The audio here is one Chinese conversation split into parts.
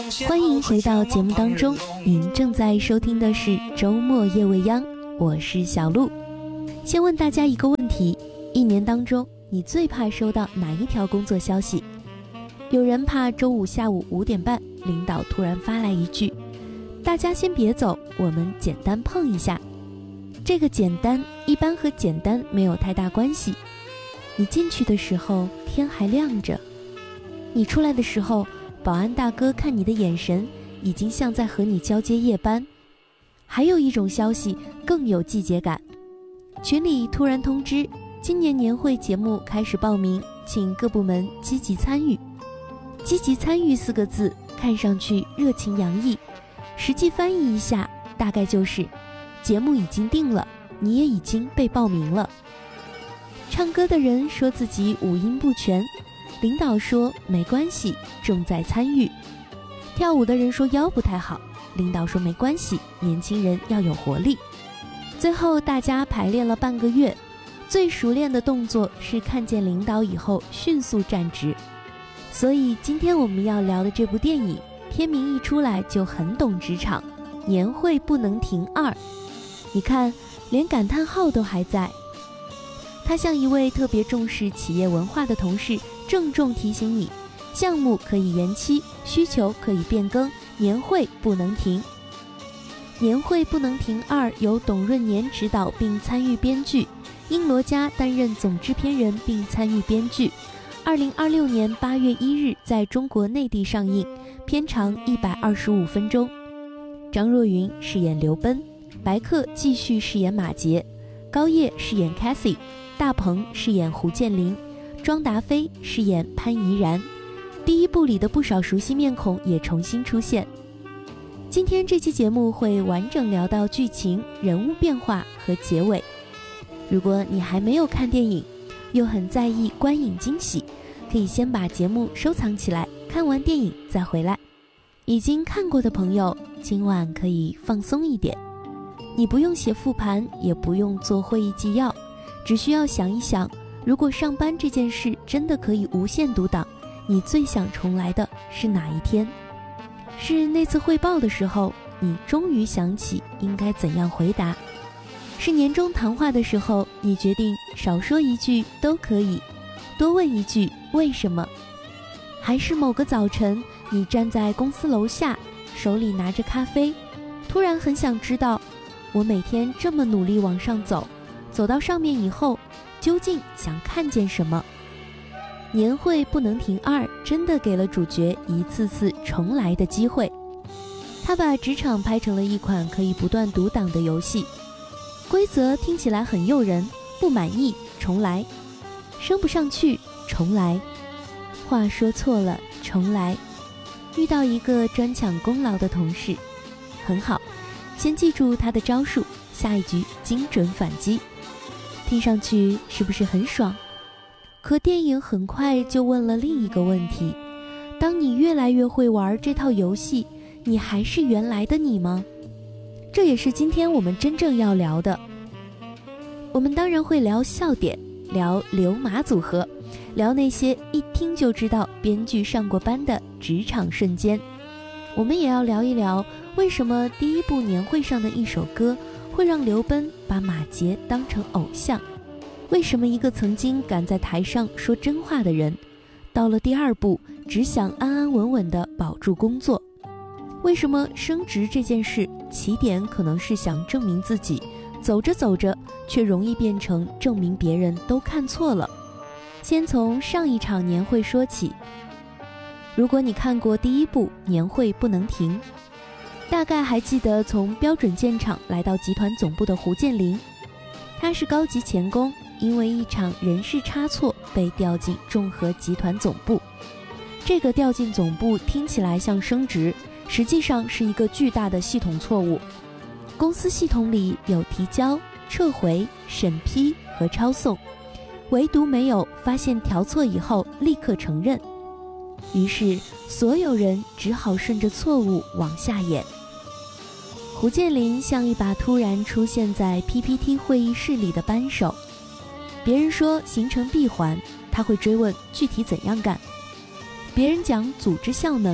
欢迎回到节目当中，您正在收听的是周末夜未央，我是小鹿。先问大家一个问题，一年当中你最怕收到哪一条工作消息？有人怕周五下午5点半领导突然发来一句，大家先别走，我们简单碰一下。这个简单一般和简单没有太大关系。你进去的时候天还亮着，你出来的时候保安大哥看你的眼神已经像在和你交接夜班。还有一种消息更有季节感，群里突然通知今年年会节目开始报名，请各部门积极参与。积极参与4个字看上去热情洋溢，实际翻译一下大概就是节目已经定了，你也已经被报名了。唱歌的人说自己五音不全，领导说没关系，重在参与。跳舞的人说腰不太好，领导说没关系，年轻人要有活力。最后大家排练了半个月，最熟练的动作是看见领导以后迅速站直。所以今天我们要聊的这部电影片名一出来就很懂职场，年会不能停2。你看连感叹号都还在。他像一位特别重视企业文化的同事，郑重提醒你，项目可以延期，需求可以变更，年会不能停。年会不能停2由董润年执导并参与编剧，英罗嘉担任总制片人并参与编剧。2026年8月1日在中国内地上映，片长125分钟。张若昀饰演刘奔，白客继续饰演马杰，高叶饰演 Cathy， 大鹏饰演胡建林，庄达菲饰演潘怡然。第一部里的不少熟悉面孔也重新出现。今天这期节目会完整聊到剧情、人物变化和结尾。如果你还没有看电影，又很在意观影惊喜，可以先把节目收藏起来，看完电影再回来。已经看过的朋友，今晚可以放松一点，你不用写复盘，也不用做会议纪要，只需要想一想，如果上班这件事真的可以无限读档，你最想重来的是哪一天？是那次汇报的时候，你终于想起应该怎样回答？是年终谈话的时候，你决定少说一句都可以，多问一句为什么？还是某个早晨，你站在公司楼下，手里拿着咖啡，突然很想知道，我每天这么努力往上走，走到上面以后，究竟想看见什么？年会不能停2真的给了主角一次次重来的机会。他把职场拍成了一款可以不断读档的游戏，规则听起来很诱人，不满意重来，升不上去重来，话说错了重来，遇到一个专抢功劳的同事，很好，先记住他的招数，下一局精准反击。听上去是不是很爽？可电影很快就问了另一个问题，当你越来越会玩这套游戏，你还是原来的你吗？这也是今天我们真正要聊的。我们当然会聊笑点，聊刘马组合，聊那些一听就知道编剧上过班的职场瞬间。我们也要聊一聊，为什么第一部年会上的一首歌会让刘奔把马杰当成偶像？为什么一个曾经敢在台上说真话的人，到了第2部只想安安稳稳地保住工作？为什么升职这件事起点可能是想证明自己，走着走着却容易变成证明别人都看错了？先从上一场年会说起。如果你看过第1部年会不能停，大概还记得从标准建厂来到集团总部的胡建林。他是高级钳工，因为一场人事差错被调进众和集团总部。这个调进总部听起来像升职，实际上是一个巨大的系统错误。公司系统里有提交、撤回、审批和抄送，唯独没有发现调错以后立刻承认。于是所有人只好顺着错误往下演。胡建林像一把突然出现在 PPT 会议室里的扳手，别人说形成闭环，他会追问具体怎样干；别人讲组织效能，他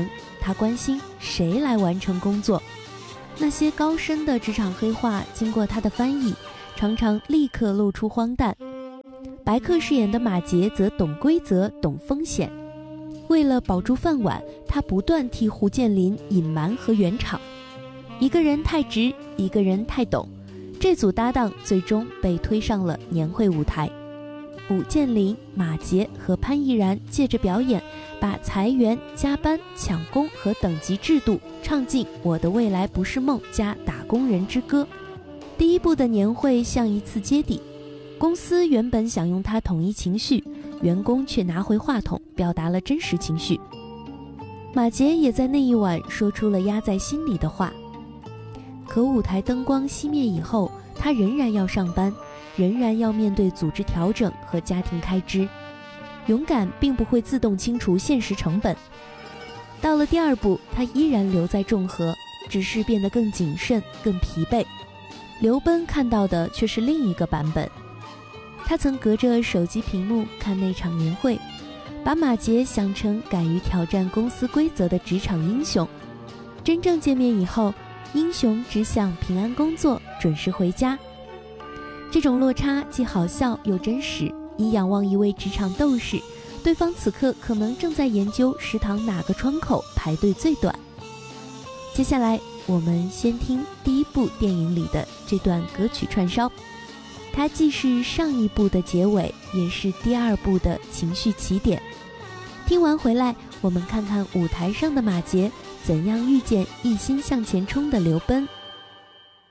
他关心谁来完成工作。那些高深的职场黑话经过他的翻译，常常立刻露出荒诞。白客饰演的马杰则懂规则懂风险，为了保住饭碗，他不断替胡建林隐瞒和圆场。一个人太直，一个人太懂，这组搭档最终被推上了年会舞台。武建林、马杰和潘毅然借着表演，把裁员、加班、抢功和等级制度唱进《我的未来不是梦》加《打工人之歌》。第一部的年会像一次揭底，公司原本想用它统一情绪，员工却拿回话筒表达了真实情绪。马杰也在那一晚说出了压在心里的话。可舞台灯光熄灭以后，他仍然要上班，仍然要面对组织调整和家庭开支。勇敢并不会自动清除现实成本。到了第二部，他依然留在众和，只是变得更谨慎、更疲惫。刘奔看到的却是另一个版本。他曾隔着手机屏幕看那场年会，把马杰想成敢于挑战公司规则的职场英雄。真正见面以后，英雄只想平安工作，准时回家。这种落差既好笑又真实。以仰望一位职场斗士，对方此刻可能正在研究食堂哪个窗口排队最短。接下来我们先听第一部电影里的这段歌曲串烧，它既是上一部的结尾，也是第二部的情绪起点。听完回来，我们看看舞台上的马杰怎样遇见一心向前冲的刘奔。